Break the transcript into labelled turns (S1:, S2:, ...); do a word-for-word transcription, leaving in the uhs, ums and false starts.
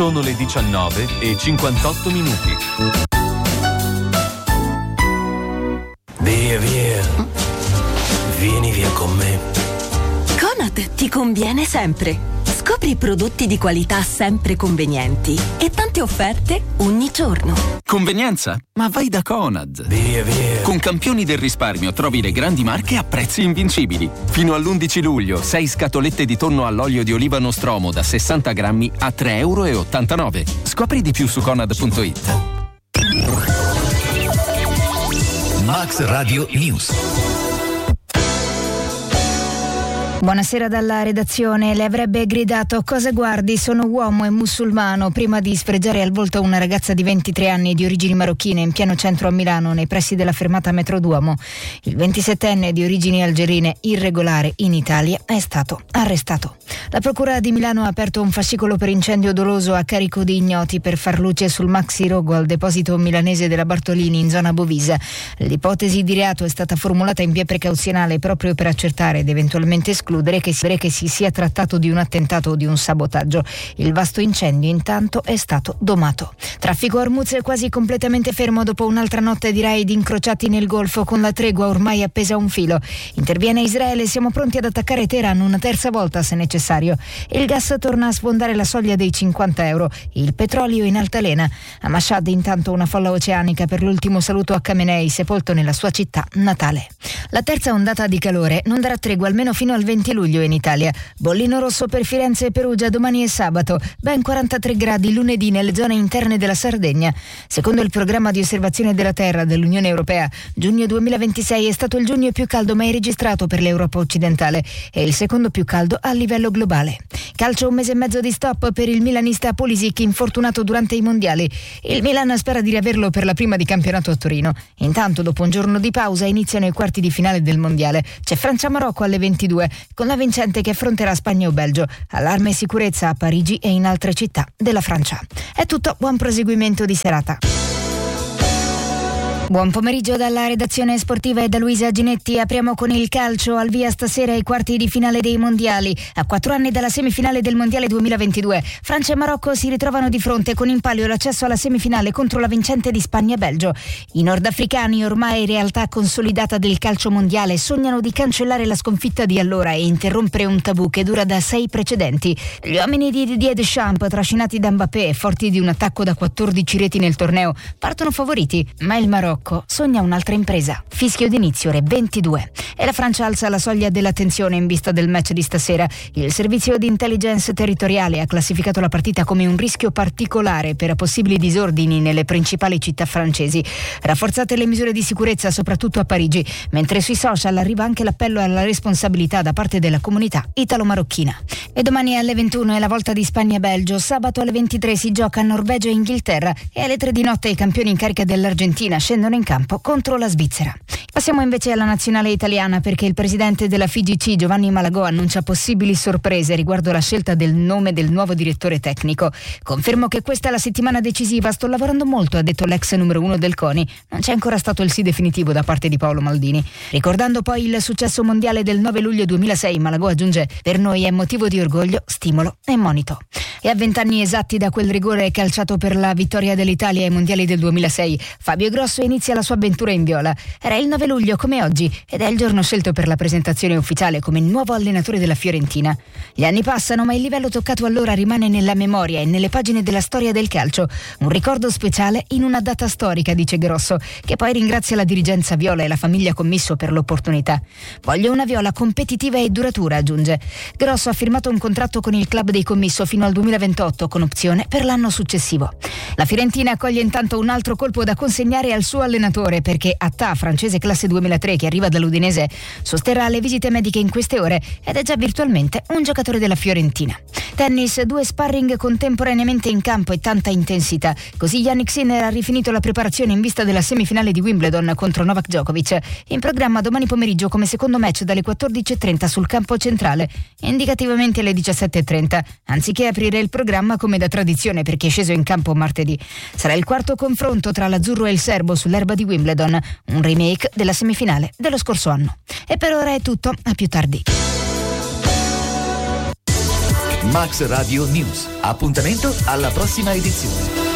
S1: Sono le diciannove e cinquantotto minuti.
S2: Via, via. Vieni via con me.
S3: Conad ti conviene sempre. Scopri prodotti di qualità sempre convenienti e tante offerte ogni giorno.
S4: Convenienza? Ma vai da Conad.
S2: Via, via.
S4: Con Campioni del Risparmio trovi le grandi marche a prezzi invincibili. Fino all'undici luglio, sei scatolette di tonno all'olio di oliva Nostromo da sessanta grammi a tre virgola ottantanove euro. Scopri di più su conad punto it.
S5: Max Radio News.
S6: Buonasera dalla redazione. Le avrebbe gridato: cosa guardi, sono uomo e musulmano, prima di sfregiare al volto una ragazza di ventitré anni di origini marocchine in pieno centro a Milano, nei pressi della fermata metro Duomo. Il ventisettenne di origini algerine, irregolare in Italia, è stato arrestato. La procura di Milano ha aperto un fascicolo per incendio doloso a carico di ignoti per far luce sul maxi rogo al deposito milanese della Bartolini in zona Bovisa. L'ipotesi di reato è stata formulata in via precauzionale proprio per accertare ed eventualmente escludere che si, che si sia trattato di un attentato o di un sabotaggio. Il vasto incendio intanto è stato domato. Traffico a Hormuz è quasi completamente fermo dopo un'altra notte di raid incrociati nel Golfo, con la tregua ormai appesa a un filo. Interviene Israele: siamo pronti ad attaccare Teheran una terza volta se necessario. Il gas torna a sfondare la soglia dei cinquanta euro. Il petrolio in altalena. A Mashhad intanto una folla oceanica per l'ultimo saluto a Khamenei, sepolto nella sua città natale. La terza ondata di calore non darà tregua almeno fino al venti luglio in Italia. Bollino rosso per Firenze e Perugia domani e sabato, ben quarantatré gradi lunedì nelle zone interne della Sardegna. Secondo il programma di osservazione della Terra dell'Unione Europea, giugno duemilaventisei è stato il giugno più caldo mai registrato per l'Europa occidentale e il secondo più caldo a livello globale. Calcio, un mese e mezzo di stop per il milanista Pulisic, infortunato durante i mondiali. Il Milan spera di riaverlo per la prima di campionato a Torino. Intanto, dopo un giorno di pausa, iniziano i quarti di finale del mondiale. C'è Francia-Marocco alle ventidue, con la vincente che affronterà Spagna o Belgio. Allarme e sicurezza a Parigi e in altre città della Francia. È tutto, buon proseguimento di serata. Buon pomeriggio dalla redazione sportiva e da Luisa Ginetti. Apriamo con il calcio. Al via stasera i quarti di finale dei mondiali. A quattro anni dalla semifinale del mondiale duemilaventidue, Francia e Marocco si ritrovano di fronte, con in palio l'accesso alla semifinale contro la vincente di Spagna e Belgio. I nordafricani, ormai realtà consolidata del calcio mondiale, sognano di cancellare la sconfitta di allora e interrompere un tabù che dura da sei precedenti. Gli uomini di Didier Deschamps, trascinati da Mbappé e forti di un attacco da quattordici reti nel torneo, partono favoriti, ma il Marocco sogna un'altra impresa. Fischio d'inizio, ore ventidue. E la Francia alza la soglia dell'attenzione in vista del match di stasera. Il servizio di intelligence territoriale ha classificato la partita come un rischio particolare per possibili disordini nelle principali città francesi. Rafforzate le misure di sicurezza soprattutto a Parigi, mentre sui social arriva anche l'appello alla responsabilità da parte della comunità italo-marocchina. E domani alle ventuno è la volta di Spagna-Belgio. Sabato alle ventitré si gioca Norvegia e Inghilterra e alle tre di notte i campioni in carica dell'Argentina scendono in campo contro la Svizzera. Passiamo invece alla nazionale italiana, perché il presidente della F I G C Giovanni Malagò annuncia possibili sorprese riguardo la scelta del nome del nuovo direttore tecnico. Confermo che questa è la settimana decisiva, sto lavorando molto, ha detto l'ex numero uno del CONI. Non c'è ancora stato il sì definitivo da parte di Paolo Maldini. Ricordando poi il successo mondiale del nove luglio duemilasei, Malagò aggiunge: per noi è motivo di orgoglio, stimolo e monito. E a vent'anni esatti da quel rigore calciato per la vittoria dell'Italia ai mondiali del duemilasei, Fabio Grosso inizia la sua avventura in viola. Era il nove luglio come oggi ed è il giorno scelto per la presentazione ufficiale come nuovo allenatore della Fiorentina. Gli anni passano, ma il livello toccato allora rimane nella memoria e nelle pagine della storia del calcio. Un ricordo speciale in una data storica, dice Grosso, che poi ringrazia la dirigenza viola e la famiglia Commisso per l'opportunità. Voglio una viola competitiva e duratura, aggiunge. Grosso ha firmato un contratto con il club dei Commisso fino al duemilaventotto, con opzione per l'anno successivo. La Fiorentina accoglie intanto un altro colpo da consegnare al suo allenatore, perché Attà, francese classe duemilatré che arriva dall'Udinese, sosterrà le visite mediche in queste ore ed è già virtualmente un giocatore della Fiorentina. Tennis, due sparring contemporaneamente in campo e tanta intensità. Così Jannik Sinner ha rifinito la preparazione in vista della semifinale di Wimbledon contro Novak Djokovic. In programma domani pomeriggio come secondo match dalle quattordici e trenta sul campo centrale, indicativamente alle diciassette e trenta, anziché aprire il programma come da tradizione per chi è sceso in campo martedì. Sarà il quarto confronto tra l'azzurro e il serbo sull'erba di Wimbledon, un remake della semifinale dello scorso anno. E per ora è tutto, a più tardi.
S5: Max Radio News. Appuntamento alla prossima edizione.